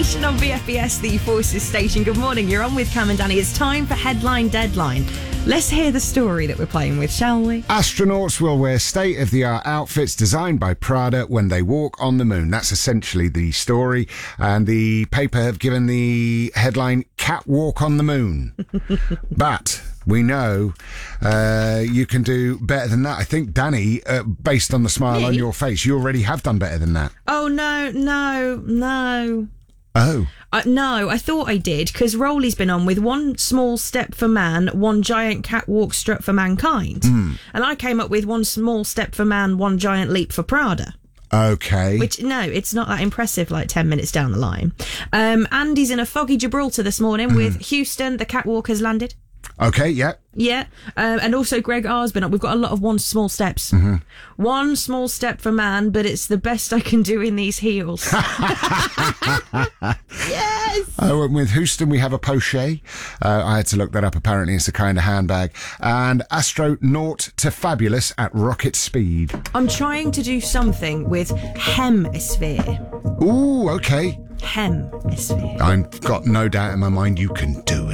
Nation on BFBS, the Forces Station. Good morning, you're on with Cam and Danny. It's time for Headline Deadline. Let's hear the story that we're playing with, shall we? Astronauts will wear state-of-the-art outfits designed by Prada when they walk on the moon. That's essentially the story. And the paper have given the headline, Catwalk on the Moon. But we know you can do better than that. I think, Danny, based on the smile on your face, you already have done better than that. Oh, no. Oh. No, I thought I did, because Rowley's been on with one small step for man, one giant catwalk strut for mankind. And I came up with one small step for man, one giant leap for Prada. Okay. Which, no, it's not that impressive, like 10 minutes down the line. Andy's in a foggy Gibraltar this morning with Houston. The catwalk has landed. Okay, yeah. Yeah, and also Greg R's been up. We've got a lot of one small steps. One small step for man, but it's the best I can do in these heels. Yes! I went with Houston, we have a Poche. I had to look that up. Apparently it's a kind of handbag. And Astronaut to Fabulous at rocket speed. I'm trying to do something with hemisphere. Ooh, okay. Hemisphere. I've got no doubt in my mind you can do